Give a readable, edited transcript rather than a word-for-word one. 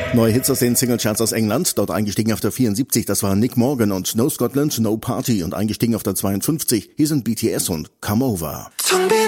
Neue Hits aus den Singlecharts aus England, dort eingestiegen auf der 74, das waren Nick Morgan und No Scotland, No Party und eingestiegen auf der 52, hier sind BTS und Come Over.